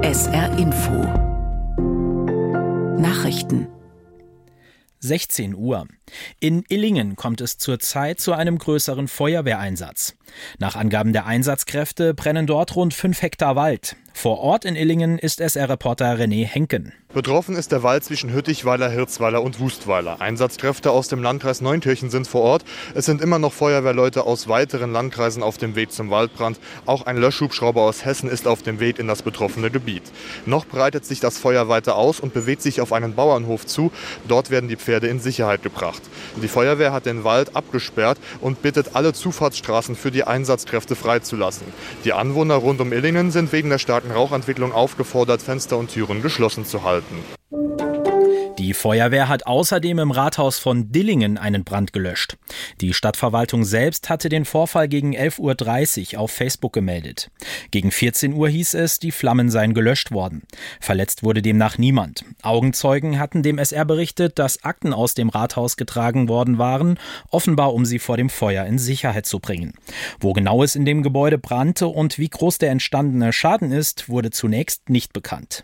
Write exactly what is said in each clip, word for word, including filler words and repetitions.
S R Info Nachrichten sechzehn Uhr. In Illingen kommt es zurzeit zu einem größeren Feuerwehreinsatz. Nach Angaben der Einsatzkräfte brennen dort rund fünf Hektar Wald. Vor Ort in Illingen ist S R-Reporter René Henken. Betroffen ist der Wald zwischen Hüttichweiler, Hirzweiler und Wustweiler. Einsatzkräfte aus dem Landkreis Neunkirchen sind vor Ort. Es sind immer noch Feuerwehrleute aus weiteren Landkreisen auf dem Weg zum Waldbrand. Auch ein Löschhubschrauber aus Hessen ist auf dem Weg in das betroffene Gebiet. Noch breitet sich das Feuer weiter aus und bewegt sich auf einen Bauernhof zu. Dort werden die Pferde in Sicherheit gebracht. Die Feuerwehr hat den Wald abgesperrt und bittet alle Zufahrtsstraßen für die Einsatzkräfte freizulassen. Die Anwohner rund um Illingen sind wegen der starken Rauchentwicklung aufgefordert, Fenster und Türen geschlossen zu halten. Die Feuerwehr hat außerdem im Rathaus von Dillingen einen Brand gelöscht. Die Stadtverwaltung selbst hatte den Vorfall gegen elf Uhr dreißig auf Facebook gemeldet. Gegen vierzehn Uhr hieß es, die Flammen seien gelöscht worden. Verletzt wurde demnach niemand. Augenzeugen hatten dem S R berichtet, dass Akten aus dem Rathaus getragen worden waren, offenbar um sie vor dem Feuer in Sicherheit zu bringen. Wo genau es in dem Gebäude brannte und wie groß der entstandene Schaden ist, wurde zunächst nicht bekannt.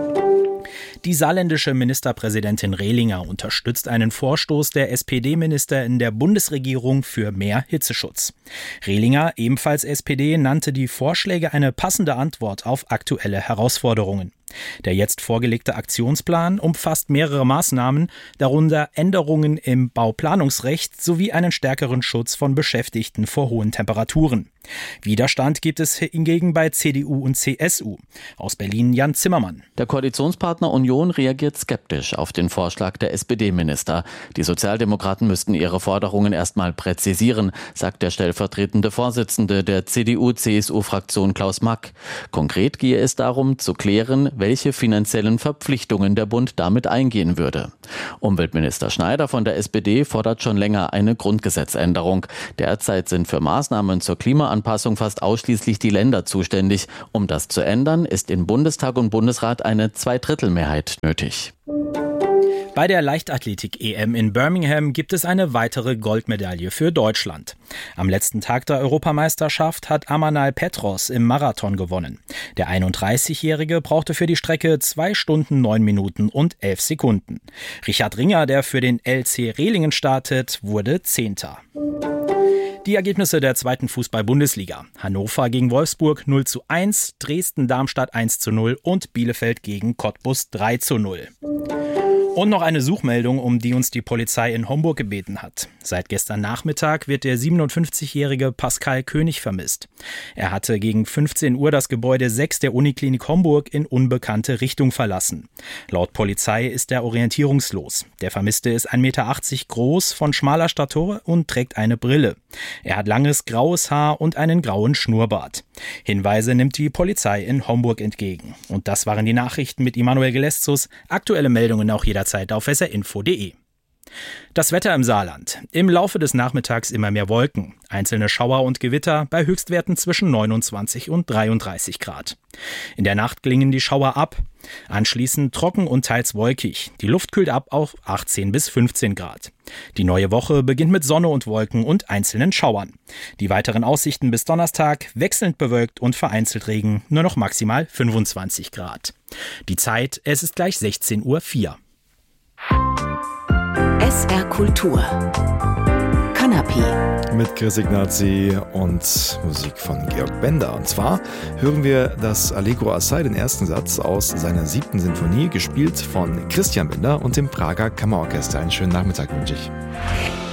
Die saarländische Ministerpräsidentin Rehlinger unterstützt einen Vorstoß der S P D-Minister in der Bundesregierung für mehr Hitzeschutz. Rehlinger, ebenfalls S P D, nannte die Vorschläge eine passende Antwort auf aktuelle Herausforderungen. Der jetzt vorgelegte Aktionsplan umfasst mehrere Maßnahmen, darunter Änderungen im Bauplanungsrecht sowie einen stärkeren Schutz von Beschäftigten vor hohen Temperaturen. Widerstand gibt es hingegen bei C D U und C S U. Aus Berlin Jan Zimmermann. Der Koalitionspartner Union reagiert skeptisch auf den Vorschlag der S P D-Minister. Die Sozialdemokraten müssten ihre Forderungen erstmal präzisieren, sagt der stellvertretende Vorsitzende der C D U C S U-Fraktion Klaus Mack. Konkret gehe es darum, zu klären, welche finanziellen Verpflichtungen der Bund damit eingehen würde. Umweltminister Schneider von der S P D fordert schon länger eine Grundgesetzänderung. Derzeit sind für Maßnahmen zur Klimaanpassung fast ausschließlich die Länder zuständig. Um das zu ändern, ist in Bundestag und Bundesrat eine Zweidrittelmehrheit nötig. Bei der Leichtathletik-E M in Birmingham gibt es eine weitere Goldmedaille für Deutschland. Am letzten Tag der Europameisterschaft hat Amanal Petros im Marathon gewonnen. Der einunddreißigjährige brauchte für die Strecke zwei Stunden neun Minuten und elf Sekunden. Richard Ringer, der für den L C Rehlingen startet, wurde Zehnter. Die Ergebnisse der zweiten Fußball-Bundesliga. Hannover gegen Wolfsburg null zu eins, Dresden-Darmstadt eins zu null und Bielefeld gegen Cottbus drei zu null. Und noch eine Suchmeldung, um die uns die Polizei in Homburg gebeten hat. Seit gestern Nachmittag wird der siebenundfünfzigjährige Pascal König vermisst. Er hatte gegen fünfzehn Uhr das Gebäude sechs der Uniklinik Homburg in unbekannte Richtung verlassen. Laut Polizei ist er orientierungslos. Der Vermisste ist ein Meter achtzig groß, von schmaler Statur und trägt eine Brille. Er hat langes graues Haar und einen grauen Schnurrbart. Hinweise nimmt die Polizei in Homburg entgegen. Und das waren die Nachrichten mit Immanuel Geleszus. Aktuelle Meldungen auch jederzeit auf s r info punkt d e. Das Wetter im Saarland. Im Laufe des Nachmittags immer mehr Wolken. Einzelne Schauer und Gewitter bei Höchstwerten zwischen neunundzwanzig und dreiunddreißig Grad. In der Nacht klingen die Schauer ab. Anschließend trocken und teils wolkig. Die Luft kühlt ab auf achtzehn bis fünfzehn Grad. Die neue Woche beginnt mit Sonne und Wolken und einzelnen Schauern. Die weiteren Aussichten bis Donnerstag wechselnd bewölkt und vereinzelt Regen, nur noch maximal fünfundzwanzig Grad. Die Zeit, es ist gleich sechzehn Uhr vier. S R Kultur Kanapé mit Chris Ignazi und Musik von Georg Bender. Und zwar hören wir das Allegro Assai, den ersten Satz aus seiner siebten Sinfonie, gespielt von Christian Bender und dem Prager Kammerorchester. Einen schönen Nachmittag wünsche ich.